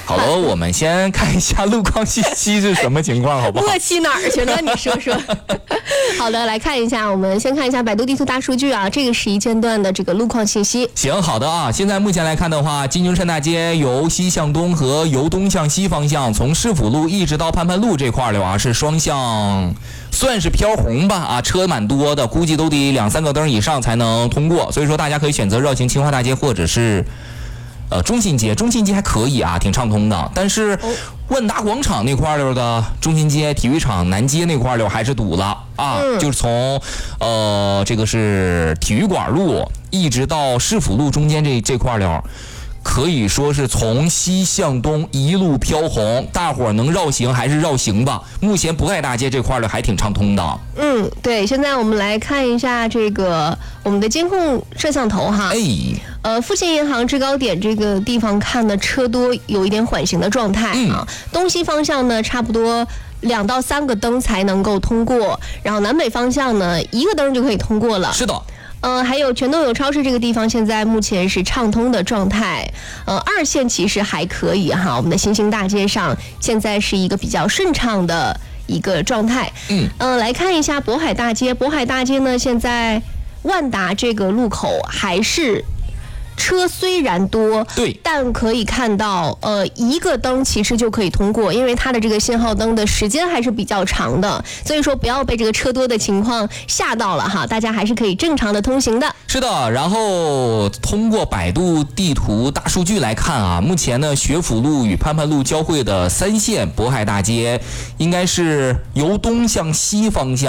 好了，我们先看一下路况信息是什么情况，好不好？ 默契哪儿去了？你说说。好的，来看一下，我们先看一下百度地图大数据啊，这个是一间段的这个路况信息。 行，好的啊。现在目前来看的话，金牛山大街由西向东和由东向西方向，从市府路一直到盼盼路这块儿啊，是双向。算是飘红吧啊，车蛮多的，估计都得2-3个灯以上才能通过，所以说大家可以选择绕行清华大街或者是中信街还可以啊，挺畅通的。但是万达广场那块儿的中信街、体育场南街那块儿还是堵了啊，就是从这个是体育馆路一直到市府路中间这块儿可以说是从西向东一路飘红，大伙儿能绕行还是绕行吧。目前渤海大街这块的还挺畅通的。 对，现在我们来看一下这个我们的监控摄像头哈。富信银行制高点这个地方看的车多，有一点缓行的状态啊。东西方向呢，差不多2到3个灯才能够通过，然后南北方向呢1个灯就可以通过了。 是的。 还有全都有超市这个地方，现在目前是畅通的状态。2线其实还可以哈，我们的新兴大街上现在是一个比较顺畅的一个状态。来看一下渤海大街，渤海大街呢，现在万达这个路口还是。车虽然多， 对， 但可以看到，1个灯其实就可以通过，因为它的这个信号灯的时间还是比较长的，所以说不要被这个车多的情况吓到了哈，大家还是可以正常的通行的。 是的，然后通过百度地图大数据来看啊，目前呢学府路与盼盼路交汇的3线渤海大街，应该是由东向西方向。